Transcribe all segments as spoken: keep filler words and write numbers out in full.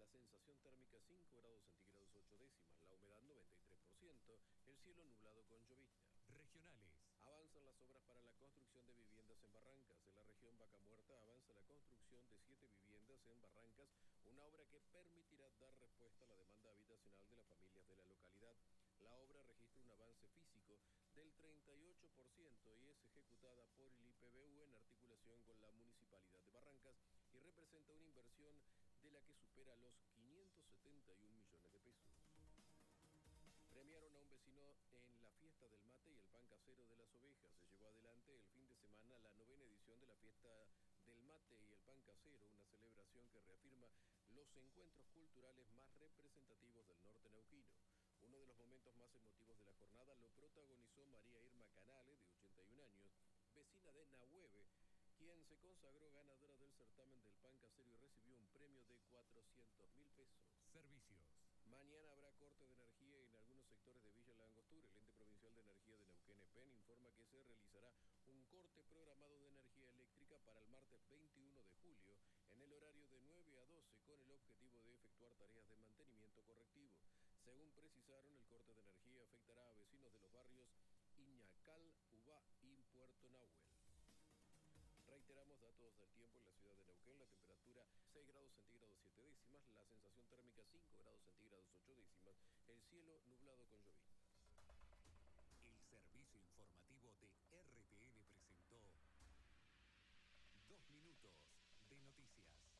sensación térmica cinco grados centígrados ocho décimas, la humedad noventa y tres por ciento, el cielo nublado con llovizna. Regionales. Avanzan las obras para la construcción de viviendas en Barrancas. En la región Vaca Muerta avanza la construcción de siete viviendas en Barrancas, una obra que permitirá dar respuesta a la demanda habitacional de las familias de la localidad. La obra registra un avance físico del treinta y ocho por ciento y es ejecutada por el I P B U en articulación con la Municipalidad de Barrancas y representa una inversión de la que supera los quinientos setenta y un millones de pesos. Premiaron a un vecino en la fiesta del mate y el pan casero de las ovejas. Se llevó adelante el fin de semana la novena edición de la fiesta del mate y el pan casero, una celebración que reafirma los encuentros culturales más representativos del norte neuquino. Uno de los momentos más emotivos de la jornada lo protagonizó María Irma Canale, de ochenta y un años, vecina de Nahueve, quien se consagró ganadora del certamen del pan casero y recibió un premio de cuatrocientos mil pesos. Servicios. Mañana habrá corte de energía en algunos sectores de Villa La Angostura. El ente provincial de energía de Neuquén, EPEN, informa que se realizará un corte programado de energía eléctrica para el martes veintiuno de julio en el horario de nueve a doce con el objetivo de efectuar tareas de mantenimiento correctivo. Según precisaron, el corte de energía afectará a vecinos de los barrios Iñacal, Ubá y Puerto Nahuel. Reiteramos datos del tiempo en la ciudad de Neuquén: la temperatura seis grados centígrados siete décimas, la sensación térmica cinco grados centígrados ocho décimas, el cielo nublado con lloviznas. El servicio informativo de R T N presentó Dos Minutos de Noticias.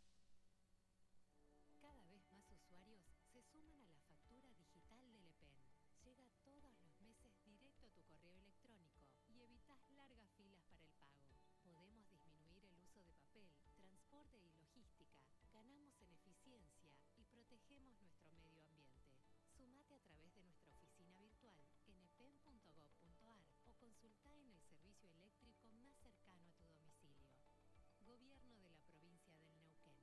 Cada vez más usuarios se suman a la factura digital del EPEN. Llega todos los meses directo a tu correo electrónico y evitas largas filas para el pago. Podemos disminuir el uso de papel, transporte y logística, ganamos en eficiencia y protegemos nuestro medio ambiente. Sumate a través de nuestra oficina virtual en epen punto gob punto ar o consulta en el servicio eléctrico más cercano a tu domicilio. Gobierno de la provincia del Neuquén.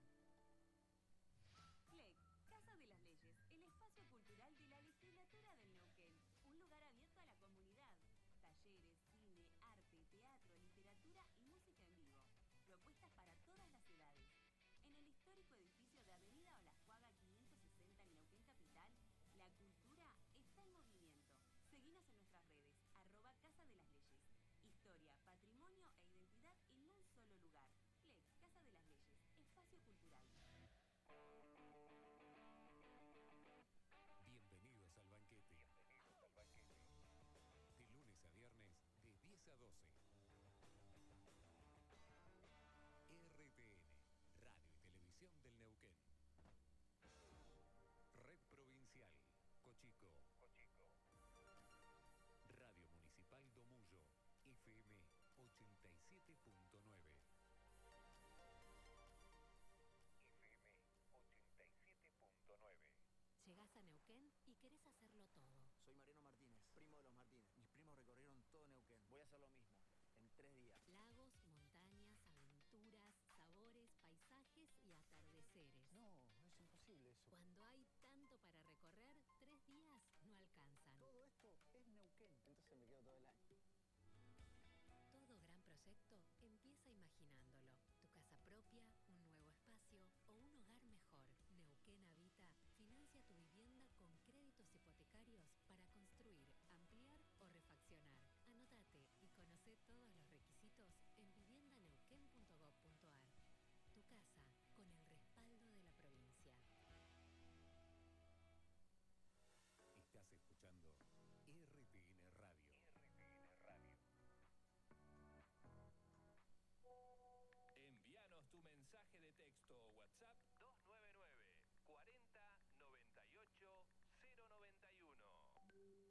C L E C, Casa de las Leyes, el espacio cultural de la legislatura del Neuquén. Un lugar abierto a la comunidad. Talleres, cine, arte, teatro, literatura y música en vivo. Propuestas para todas las edades. En el histórico edificio de Avenida Olascuaga quinientos sesenta en Neuquén Capital, la cultura está en movimiento. Seguinos en nuestras redes, arroba Casa de las Leyes. Historia, patrimonio e identidad en un solo lugar. C L E C, Casa de las Leyes, espacio cultural. Bienvenidos al banquete. Bienvenidos al banquete. De lunes a viernes, de diez a doce. R T N, Radio y Televisión del Neuquén. Red Provincial, Cochico. Cochico. Radio Municipal Domullo, F M ochenta y siete punto nueve. F M ochenta y siete punto nueve. Llegás a Neuquén y querés hacerlo todo. Soy Mariano Martínez, primo de los Martínez. Mis primos recorrieron todo Neuquén. Voy a hacer lo mismo, en tres días. Lagos, montañas, aventuras, sabores, paisajes y atardeceres. No, no es imposible eso. Cuando hay tanto para recorrer, tres días no alcanzan. Todo esto es Neuquén. Entonces me quedo todo el año. Todo gran proyecto